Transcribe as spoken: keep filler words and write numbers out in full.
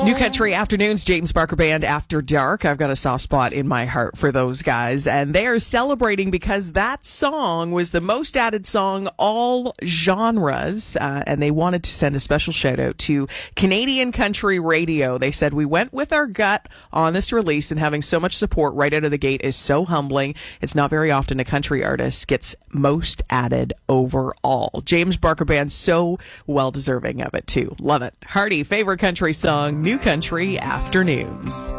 New Country Afternoons, James Barker Band After Dark. I've got a soft spot in my heart for those guys. And they are celebrating because that song was the most added song all genres. Uh, and they wanted to send a special shout out to Canadian Country Radio. They said, we went with our gut on this release, and having so much support right out of the gate is so humbling. It's not very often a country artist gets most added overall. James Barker Band, so well deserving of it too. Love it. Hardy, favorite country song, New Country Afternoons.